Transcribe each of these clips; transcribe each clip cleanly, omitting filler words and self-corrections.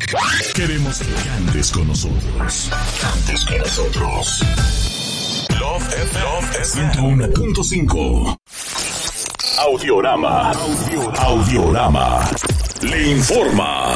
Queremos que cantes con nosotros. Cantes con nosotros. Love FM 101.5. Audiorama. Le informa.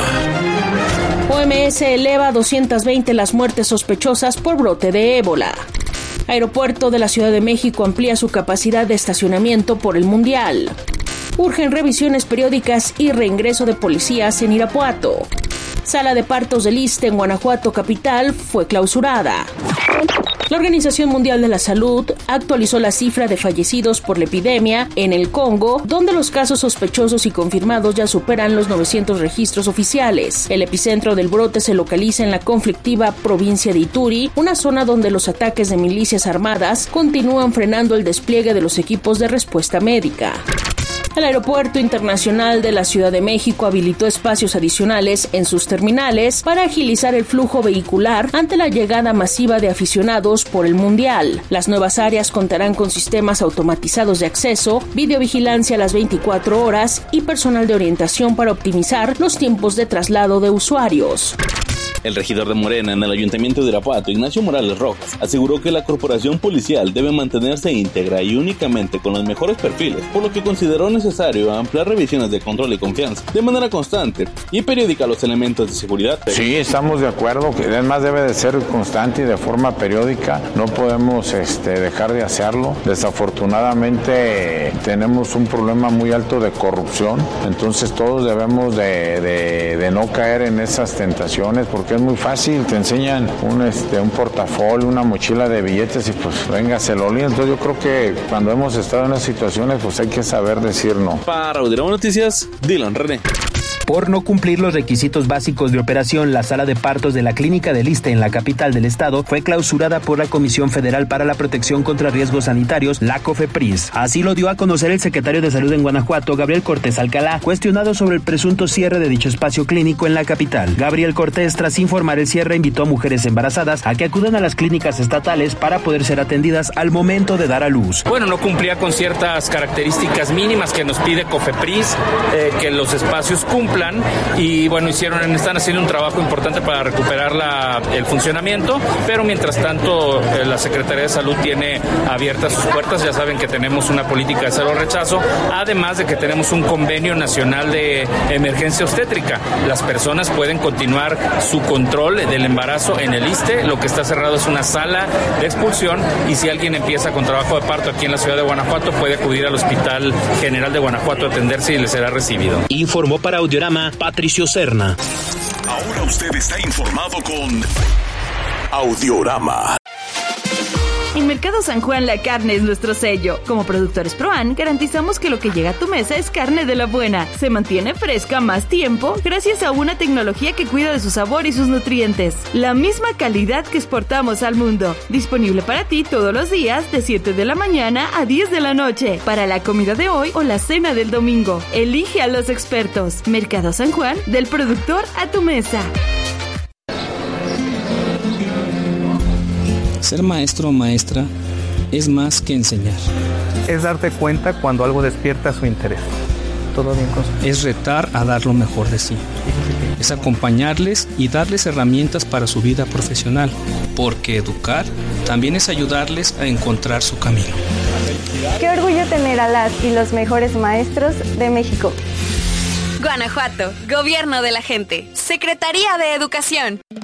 OMS eleva a 220 las muertes sospechosas por brote de ébola. Aeropuerto de la Ciudad de México amplía su capacidad de estacionamiento por el Mundial. Urgen revisiones periódicas y reingreso de policías en Irapuato. Sala de partos del ISSSTE en Guanajuato capital fue clausurada. La Organización Mundial de la Salud actualizó la cifra de fallecidos por la epidemia en el Congo, donde los casos sospechosos y confirmados ya superan los 900 registros oficiales. El epicentro del brote se localiza en la conflictiva provincia de Ituri, una zona donde los ataques de milicias armadas continúan frenando el despliegue de los equipos de respuesta médica. El Aeropuerto Internacional de la Ciudad de México habilitó espacios adicionales en sus terminales para agilizar el flujo vehicular ante la llegada masiva de aficionados por el Mundial. Las nuevas áreas contarán con sistemas automatizados de acceso, videovigilancia a las 24 horas y personal de orientación para optimizar los tiempos de traslado de usuarios. El regidor de Morena en el Ayuntamiento de Irapuato, Ignacio Morales Rojas, aseguró que la corporación policial debe mantenerse íntegra y únicamente con los mejores perfiles, por lo que consideró necesario ampliar revisiones de control y confianza de manera constante y periódica a los elementos de seguridad. Sí, estamos de acuerdo, que además debe de ser constante y de forma periódica, no podemos dejar de hacerlo. Desafortunadamente tenemos un problema muy alto de corrupción, entonces todos debemos de no caer en esas tentaciones, porque es muy fácil, te enseñan un portafolio, una mochila de billetes y pues venga, se lo lío. Entonces yo creo que cuando hemos estado en las situaciones pues hay que saber decir no. Para Audiorama Noticias, Dylan René. Por no cumplir los requisitos básicos de operación, la sala de partos de la clínica del ISSSTE en la capital del estado fue clausurada por la Comisión Federal para la Protección contra Riesgos Sanitarios, la COFEPRIS. Así lo dio a conocer el secretario de Salud en Guanajuato, Gabriel Cortés Alcalá, cuestionado sobre el presunto cierre de dicho espacio clínico en la capital. Gabriel Cortés, tras informar el cierre, invitó a mujeres embarazadas a que acudan a las clínicas estatales para poder ser atendidas al momento de dar a luz. Bueno, no cumplía con ciertas características mínimas que nos pide COFEPRIS, que los espacios cumplan. Y bueno, están haciendo un trabajo importante para recuperar el funcionamiento, pero mientras tanto la Secretaría de Salud tiene abiertas sus puertas. Ya saben que tenemos una política de cero rechazo, además de que tenemos un convenio nacional de emergencia obstétrica. Las personas pueden continuar su control del embarazo en el ISSSTE. Lo que está cerrado es una sala de expulsión, y si alguien empieza con trabajo de parto aquí en la ciudad de Guanajuato, puede acudir al Hospital General de Guanajuato a atenderse y le será recibido. Informó para Audiorama Patricio Serna. Ahora usted está informado con Audiorama. En Mercado San Juan la carne es nuestro sello. Como productores ProAn, garantizamos que lo que llega a tu mesa es carne de la buena. Se mantiene fresca más tiempo gracias a una tecnología que cuida de su sabor y sus nutrientes. La misma calidad que exportamos al mundo. Disponible para ti todos los días de 7 de la mañana a 10 de la noche. Para la comida de hoy o la cena del domingo. Elige a los expertos. Mercado San Juan, del productor a tu mesa. Ser maestro o maestra es más que enseñar. Es darte cuenta cuando algo despierta su interés. ¿Todo bien, Cosa? Es retar a dar lo mejor de sí. Es acompañarles y darles herramientas para su vida profesional. Porque educar también es ayudarles a encontrar su camino. Qué orgullo tener a las y los mejores maestros de México. Guanajuato, Gobierno de la Gente, Secretaría de Educación.